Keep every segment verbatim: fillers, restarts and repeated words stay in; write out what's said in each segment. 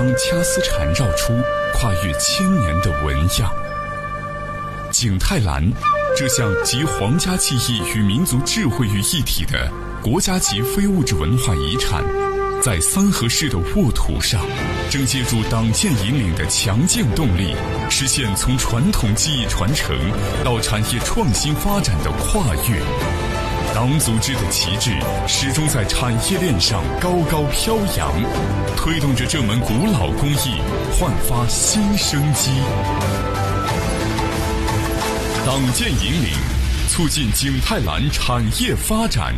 张掐丝缠绕出跨越千年的纹样。景泰蓝，这项集皇家技艺与民族智慧于一体的国家级非物质文化遗产，在三河市的沃土上，正借助党建引领的强劲动力，实现从传统技艺传承到产业创新发展的跨越。党组织的旗帜始终在产业链上高高飘扬，推动着这门古老工艺焕发新生机。党建引领，促进景泰蓝产业发展。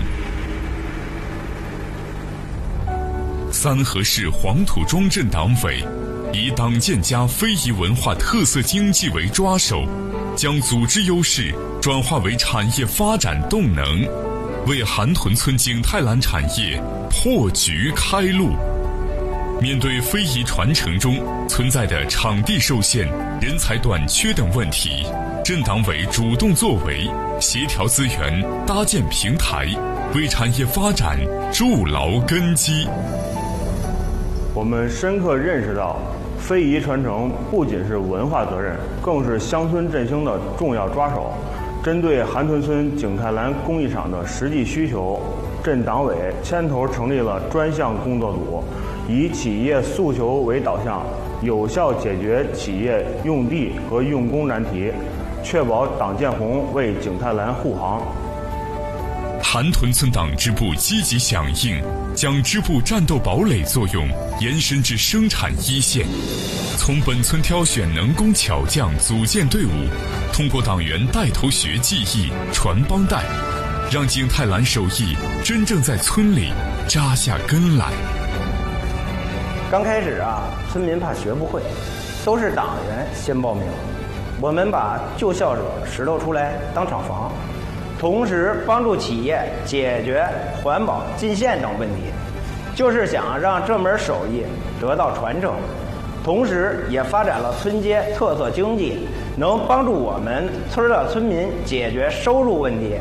三河市黄土庄镇党委以党建加非遗文化特色经济为抓手，将组织优势转化为产业发展动能，为韩屯村景泰蓝产业破局开路。面对非遗传承中存在的场地受限、人才短缺等问题，镇党委主动作为，协调资源，搭建平台，为产业发展筑牢根基。 我们深刻认识到，非遗传承不仅是文化责任，更是乡村振兴的重要抓手。针对韩屯村景泰蓝工艺厂的实际需求，镇党委牵头成立了专项工作组，以企业诉求为导向，有效解决企业用地和用工难题，确保党建红为景泰蓝护航。 韩屯村党支部积极响应，将支部战斗堡垒作用延伸至生产一线，从本村挑选能工巧匠组建队伍，通过党员带头学技艺、传帮带，让景泰蓝手艺真正在村里扎下根来。 刚开始啊，村民怕学不会，都是党员先报名，我们把旧校舍拾掇出来当厂房，同时帮助企业解决环保、进线等问题，就是想让这门手艺得到传承，同时也发展了村街特色经济，能帮助我们村的村民解决收入问题。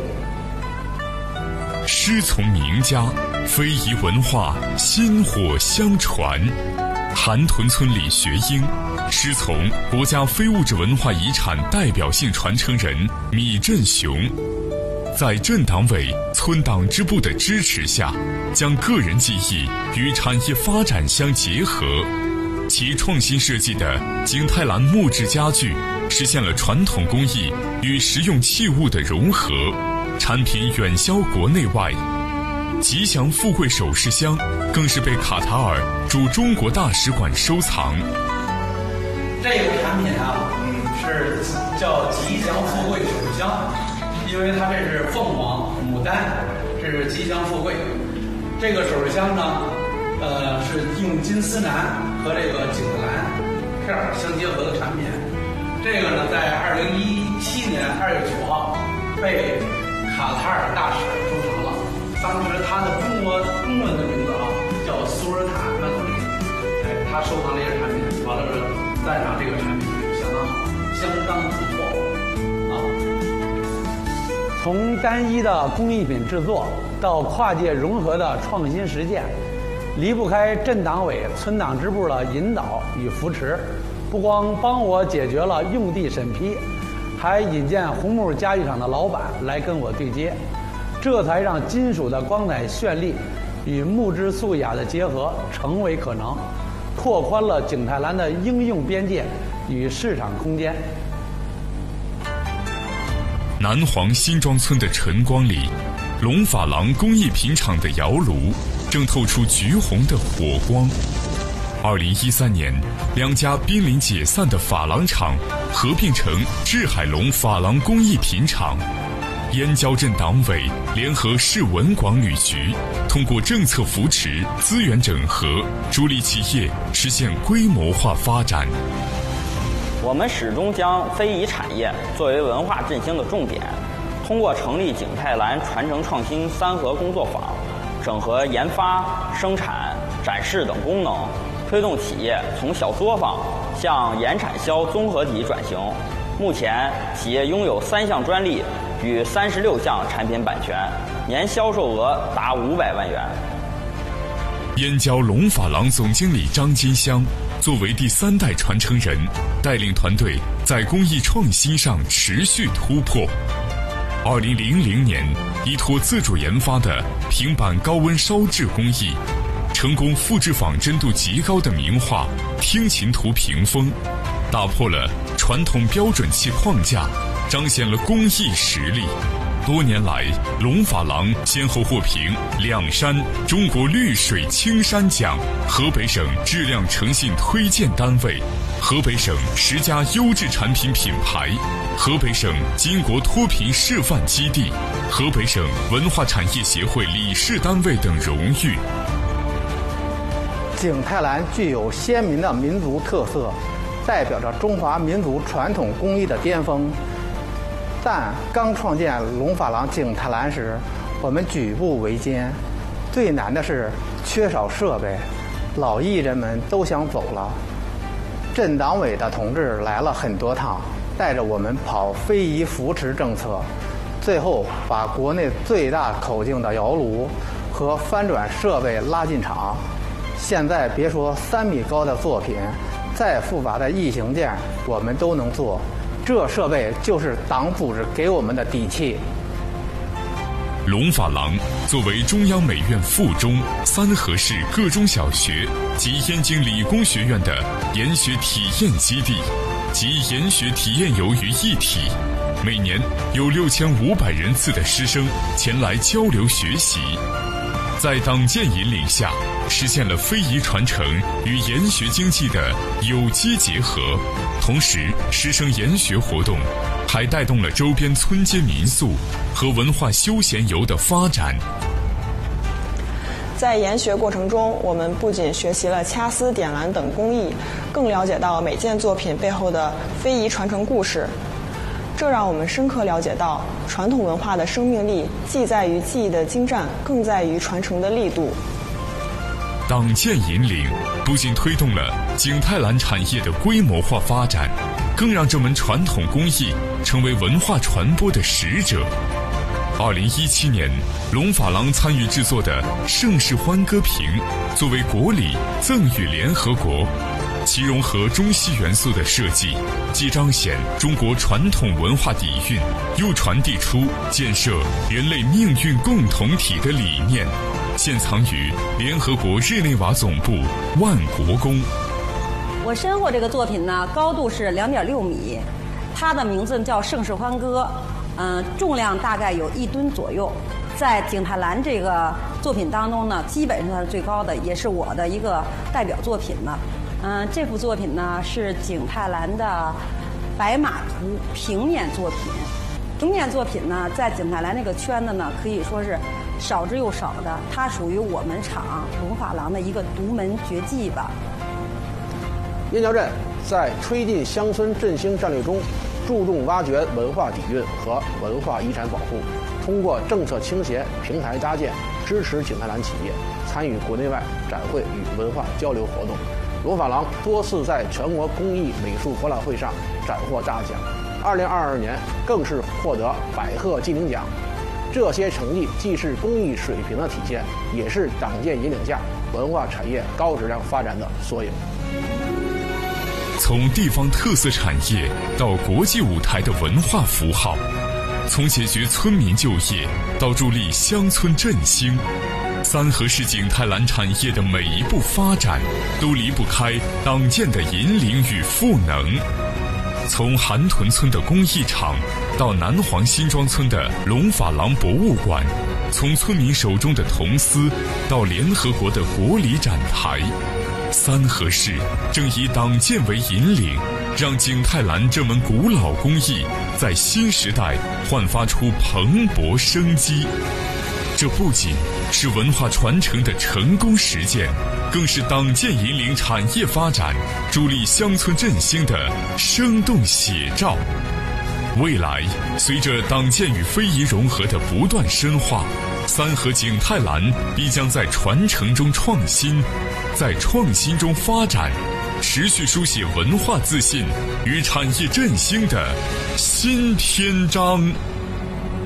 师从名家，非遗文化薪火相传。韩屯村李学英师从国家非物质文化遗产代表性传承人米振雄，在镇党委、村党支部的支持下，将个人技艺与产业发展相结合，其创新设计的景泰蓝木质家具实现了传统工艺与实用器物的融合，产品远销国内外。吉祥富贵首饰箱更是被卡塔尔驻中国大使馆收藏。 这个产品啊，嗯，是叫吉祥富贵首饰箱，因为它这是凤凰、牡丹，这是吉祥富贵。这个首饰箱呢，呃，是用金丝楠和这个景泰蓝片儿相结合的产品。这个呢，在二零一七年二月九号被卡塔尔大使收藏了。当时他的中国中文的名字啊叫苏尔塔曼图里，哎，他收藏这些产品，完了是赞赏这个产品相当好，相当不错啊。 从单一的工艺品制作到跨界融合的创新实践，离不开镇党委、村党支部的引导与扶持。不光帮我解决了用地审批，还引荐红木家具厂的老板来跟我对接。这才让金属的光彩绚丽与木质素雅的结合成为可能，拓宽了景泰蓝的应用边界与市场空间。 南黄新庄村的晨光里，龙珐琅工艺品厂的窑炉正透出橘红的火光。二零一三年，两家濒临解散的珐琅厂合并成志海龙珐琅工艺品厂。燕郊镇党委联合市文广旅局，通过政策扶持、资源整合，助力企业实现规模化发展。 我们始终将非遗产业作为文化振兴的重点，通过成立景泰蓝传承创新三合工作坊，整合研发、生产、展示等功能，推动企业从小作坊向研产销综合体转型。目前，企业拥有三项专利与三十六项产品版权，年销售额达五百万元。 燕郊龙珐廊总经理张金香作为第三代传承人，带领团队在工艺创新上持续突破。二零零零年，依托自主研发的平板高温烧制工艺，成功复制仿真度极高的名画《听琴图屏风》，打破了传统标准器框架，彰显了工艺实力。多年来，龙珐廊先后获评两山中国绿水青山奖、河北省质量诚信推荐单位、河北省十佳优质产品品牌、河北省金国脱贫示范基地、河北省文化产业协会理事单位等荣誉。 景泰蓝具有鲜明的民族特色，代表着中华民族传统工艺的巅峰。但刚创建龙珐廊景泰蓝时，我们举步维艰，最难的是缺少设备，老艺人们都想走了。镇党委的同志来了很多趟，带着我们跑非遗扶持政策，最后把国内最大口径的窑炉和翻转设备拉进厂。现在别说三米高的作品，再复杂的异形件我们都能做。这设备就是党组织给我们的底气。 龙珐廊作为中央美院附中、三河市各中小学及燕京理工学院的研学体验基地，集研学体验游于一体，每年有六千五百人次的师生前来交流学习。在党建引领下，实现了非遗传承与研学经济的有机结合。同时，师生研学活动还带动了周边村街民宿和文化休闲游的发展。 在研学过程中，我们不仅学习了掐丝、点蓝等工艺，更了解到每件作品背后的非遗传承故事。这让我们深刻了解到，传统文化的生命力既在于技艺的精湛，更在于传承的力度。 党建引领不仅推动了景泰蓝产业的规模化发展，更让这门传统工艺成为文化传播的使者。二零一七年，龙珐廊参与制作的《盛世欢歌瓶》作为国礼赠予联合国，其融合中西元素的设计，既彰显中国传统文化底蕴，又传递出建设人类命运共同体的理念。现藏于联合国日内瓦总部万国宫。 我身后这个作品呢，高度是两点六米，它的名字叫《盛世欢歌》，嗯、呃，重量大概有一吨左右。在景泰蓝这个作品当中呢，基本上是最高的，也是我的一个代表作品了。嗯、呃，这幅作品呢是景泰蓝的白马图平面作品。平面作品呢，在景泰蓝这个圈子呢，可以说是少之又少的，它属于我们厂龙珐廊的一个独门绝技吧。 燕郊镇在推进乡村振兴战略中，注重挖掘文化底蕴和文化遗产保护，通过政策倾斜、平台搭建，支持景泰蓝企业参与国内外展会与文化交流活动。龙珐廊多次在全国工艺美术博览会上斩获大奖，二零二二年更是获得百鹤金鼎奖。这些成绩既是工艺水平的体现，也是党建引领下文化产业高质量发展的缩影。 从地方特色产业到国际舞台的文化符号，从解决村民就业到助力乡村振兴，三河市景泰蓝产业的每一步发展都离不开党建的引领与赋能。从韩屯村的工艺厂到南黄新庄村的龙珐廊博物馆，从村民手中的铜丝到联合国的国礼展台，三河市正以党建为引领，让景泰蓝这门古老工艺在新时代焕发出蓬勃生机。这不仅是文化传承的成功实践，更是党建引领产业发展、助力乡村振兴的生动写照。未来，随着党建与非遗融合的不断深化，三河景泰蓝必将在传承中创新，在创新中发展，持续书写文化自信与产业振兴的新篇章。